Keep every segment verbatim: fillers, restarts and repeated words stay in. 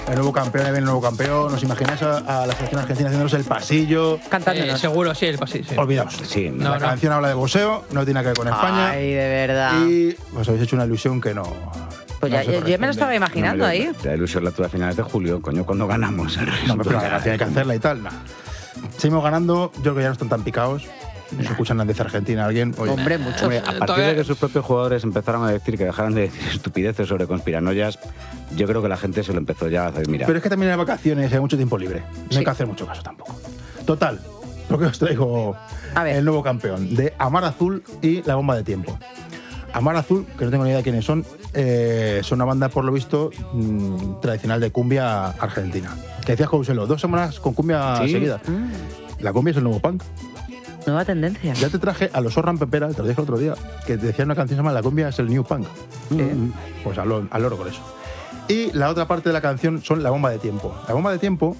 El nuevo campeón, el nuevo campeón. ¿Os imagináis a, a la selección argentina haciéndonos el pasillo? Cantándonos. Eh, seguro, sí, el pasillo. Sí. Olvidaos. Sí, No, la no. canción habla de boxeo, no tiene nada que ver con España. Ay, de verdad. Y os habéis hecho una ilusión que no. Pues no ya, se yo me lo corresponde. estaba imaginando No, yo- ahí. La ilusión la tuve a finales de julio, coño, cuando ganamos. No, pero la tiene que hacerla y tal. Nah. Seguimos ganando, yo creo que ya no están tan picados. No se escuchan desde Argentina alguien. Oye, Hombre, muchos. Hombre, a partir Todavía- de que sus propios jugadores empezaron a decir que dejaran de decir estupideces sobre conspiranoias, yo creo que la gente se lo empezó ya a hacer mirar. pero es que también hay vacaciones y hay mucho tiempo libre. No Sí. hay que hacer mucho caso tampoco. Total, lo que os traigo, A ver. el nuevo campeón de Amar Azul y La Bomba de Tiempo. Amar Azul, que no tengo ni idea de quiénes son, eh, son una banda, por lo visto, mmm, tradicional de cumbia argentina. Que decías, Jouselo, dos semanas con cumbia Sí. seguidas. Mm, La cumbia es el nuevo punk. nueva tendencia. Ya te traje a los Orran Pepera, te lo dije el otro día, que decían una canción que se llama La cumbia es el new punk. Mm. Pues al, lo- al loro con eso. Y la otra parte de la canción son La Bomba de Tiempo. La Bomba de Tiempo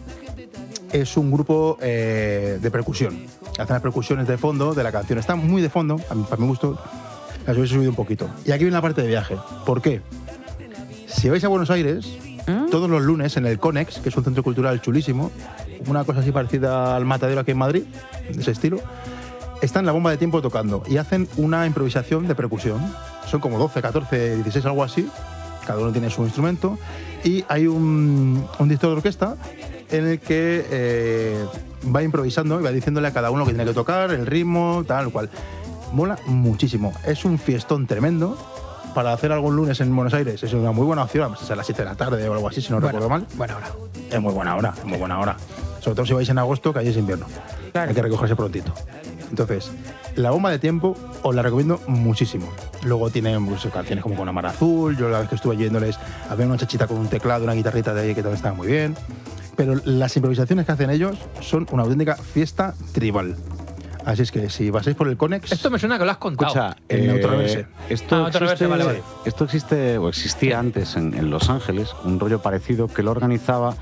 es un grupo eh, de percusión. Hacen las percusiones de fondo de la canción. Está muy de fondo, a mí- para mi gusto, las hubiese subido un poquito. Y aquí viene la parte de viaje. ¿Por qué? Si vais a Buenos Aires, ¿Mm? todos los lunes en el Conex, que es un centro cultural chulísimo, una cosa así parecida al Matadero aquí en Madrid, de ese estilo, están La Bomba de Tiempo tocando y hacen una improvisación de percusión. Son como doce, catorce, dieciséis, algo así. Cada uno tiene su instrumento. Y hay un, un director de orquesta en el que eh, va improvisando y va diciéndole a cada uno que tiene que tocar, el ritmo, tal cual. Mola muchísimo. Es un fiestón tremendo. Para hacer algún lunes en Buenos Aires es una muy buena opción. Además, es a las siete de la tarde o algo así, si no Bueno, recuerdo mal. Bueno, ahora. Es muy buena hora, es muy buena hora. Sobre todo si vais en agosto, que allí es invierno. Claro. Hay que recogerse prontito. Entonces, La Bomba de Tiempo os la recomiendo muchísimo. Luego tienen pues, canciones como Con Amar Azul. Yo la vez que estuve yéndoles, había una chachita con un teclado, una guitarrita de ahí que también estaba muy bien. Pero las improvisaciones que hacen ellos son una auténtica fiesta tribal. Así es que si pasáis por el Conex, Esto me suena que lo has contado. Escucha, El Neutroverse. Esto, Ah, Neutroverse, existe, vale, vale. esto existe o existía antes en, en Los Ángeles, un rollo parecido que lo organizaba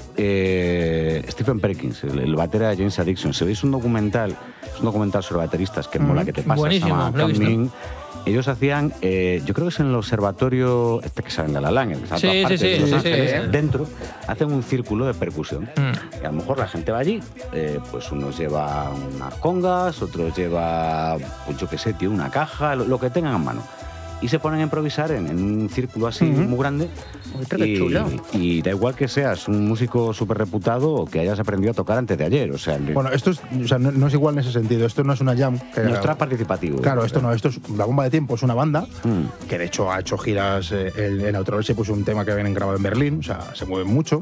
eh, Stephen Perkins, el, el batera de James Addiction. Si veis un documental, es un documental sobre bateristas que mola que te pasa, se Buenísimo, llama lo he visto. Coming. Ellos hacían, eh, yo creo que es en el observatorio, este que sale en La La Land, el que está en Sí, todas sí, partes sí, de Los sí, Ángeles, sí. dentro, hacen un círculo de percusión. Mm. Y a lo mejor la gente va allí, eh, pues unos lleva unas congas, otros lleva, pues yo qué sé, tío, una caja, lo, lo que tengan a mano. Y se ponen a improvisar en, en un círculo así Ujú. muy grande. Uy, pero qué y, chulo. y da igual que seas un músico súper reputado o que hayas aprendido a tocar antes de ayer. O sea, bueno, esto es, o sea, no, no es igual en ese sentido. Esto no es una jam. Que, no es participativo. Claro, esto no, esto es La Bomba de Tiempo, es una banda Mm. que de hecho ha hecho giras. Eh, el, en Neutroverse puso un tema que habían grabado en Berlín, o sea, se mueven mucho.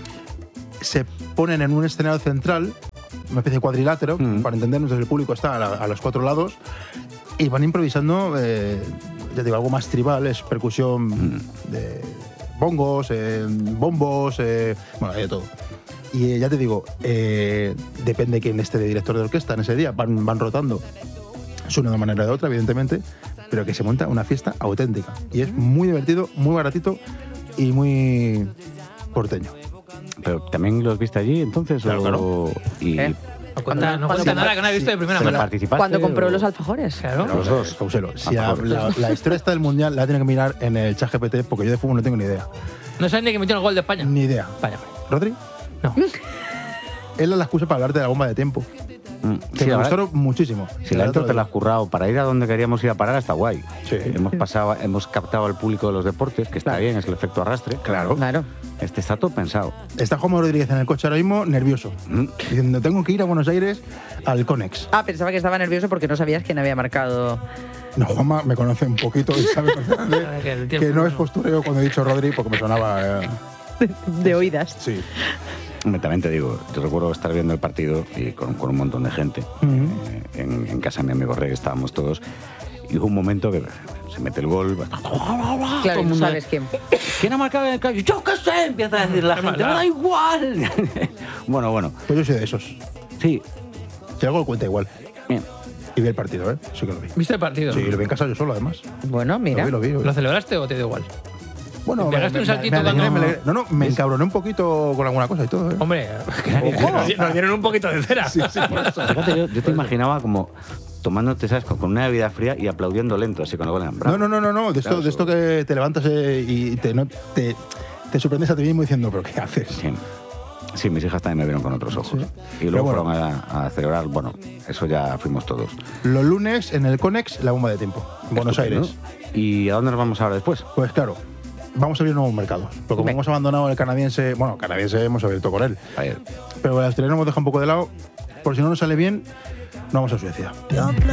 Se ponen en un escenario central, una especie de cuadrilátero, Mm. para entendernos, desde el público está a, la- a los cuatro lados, y van improvisando, eh, ya digo, algo más tribal, es percusión Mm. de bongos, eh, bombos, eh, bueno, hay de todo. Y eh, ya te digo, eh, depende quién esté de director de orquesta en ese día, van, van rotando. Suena de una manera o de otra, evidentemente, pero que se monta una fiesta auténtica. Y es muy divertido, muy baratito y muy porteño. Pero también los viste allí entonces. Claro, o... claro. Y ¿Eh? No cuenta, no Cuando- cuenta nada que no he visto de primera ¿pero mano. participaste Cuando compró o- los alfajores. Claro. Los dos. Causelo. Si Ah, a- por la, la historia esta del mundial la tienen que mirar en el chat G P T porque yo de fútbol no tengo ni idea. No saben ni que metió el gol de España. Ni idea. Vaya. ¿Rodri? No. Él es la excusa para hablarte de La Bomba de Tiempo. Mm. Que Sí, me la verdad- gustaron muchísimo. Si la intro te la has digo. currado para ir a donde queríamos ir a parar, está guay. Sí. Hemos pasado, hemos captado al público de los deportes, que está Claro. bien, es el efecto arrastre. Claro. Claro. Este está todo pensado. Está Juan Rodríguez en el coche ahora mismo, nervioso. Mm. Diciendo, tengo que ir a Buenos Aires al Conex. Ah, pensaba que estaba nervioso porque no sabías quién había marcado. No, Juanma me conoce un poquito y sabe perfectamente Que el tiempo que no es no- postureo cuando he dicho Rodri porque me sonaba... eh, De oídas. sí. Hombre, también te digo, yo recuerdo estar viendo el partido y con, con un montón de gente. Ujú. eh, en, en casa de mi amigo Rey estábamos todos. Y hubo un momento que se mete el gol. Claro, todo el no mundo, sabes quién. ¿quién ha marcado en el callo? Yo qué sé, empieza a decir la Qué gente, me maldad. da igual. bueno, bueno, Pues yo soy de esos. sí, Si algo lo cuenta igual. bien. Y vi el partido, ¿eh? Sí que lo vi. ¿Viste el partido? Sí, lo vi en casa yo solo, además. Bueno, mira. Lo vi, lo vi. ¿Lo celebraste o te dio igual? Bueno, ¿Te pegaste un saltito alegré, cuando- me alegré. No, no, me encabroné un poquito con alguna cosa y todo, ¿eh? Hombre, Ojo. nos dieron un poquito de cera. Sí, sí, por eso. Fíjate, yo, yo te imaginaba como tomándote, ¿sabes? Con con una bebida fría y aplaudiendo lento, así con el gol en No, no, no, no, no. De esto, Claro, de esto que te levantas eh, y te, no, te, te te sorprendes a ti mismo diciendo, ¿pero qué haces? Sí. Sí, mis hijas también me vieron con otros ojos. Sí. Y luego Pero bueno. fueron a, a celebrar, bueno, eso ya fuimos todos. Los lunes en el Conex, la bomba de tiempo, en Buenos Estupendo. Aires. ¿Y a dónde nos vamos ahora después? Pues claro, vamos a abrir nuevos mercados. Porque como Venga. hemos abandonado el canadiense, bueno, canadiense hemos abierto con él, A ver, pero el australiano hemos dejado un poco de lado. Por si no nos sale bien, no vamos a Suecia. Your blood